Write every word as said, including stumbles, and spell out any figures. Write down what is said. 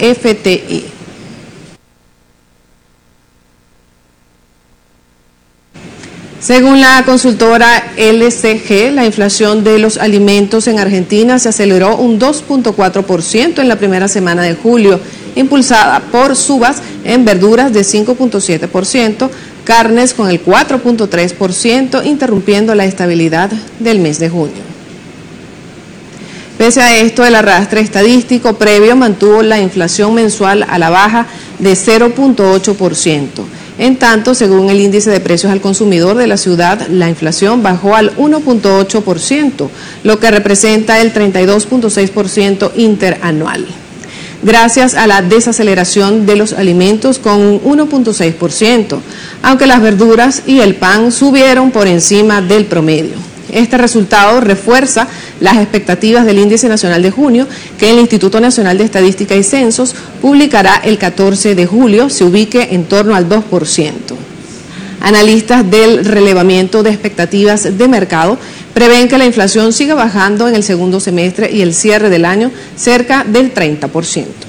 F T I. Según la consultora L C G, la inflación de los alimentos en Argentina se aceleró un dos punto cuatro por ciento en la primera semana de julio, impulsada por subas en verduras de cinco punto siete por ciento, carnes con el cuatro punto tres por ciento, interrumpiendo la estabilidad del mes de junio. Pese a esto, el arrastre estadístico previo mantuvo la inflación mensual a la baja de cero punto ocho por ciento. En tanto, según el índice de precios al consumidor de la ciudad, la inflación bajó al uno punto ocho por ciento, lo que representa el treinta y dos punto seis por ciento interanual. Gracias a la desaceleración de los alimentos con un uno punto seis por ciento, aunque las verduras y el pan subieron por encima del promedio. Este resultado refuerza las expectativas del Índice Nacional de Junio, que el Instituto Nacional de Estadística y Censos publicará el catorce de julio, se ubique en torno al dos por ciento. Analistas del relevamiento de expectativas de mercado prevén que la inflación siga bajando en el segundo semestre y el cierre del año cerca del treinta por ciento.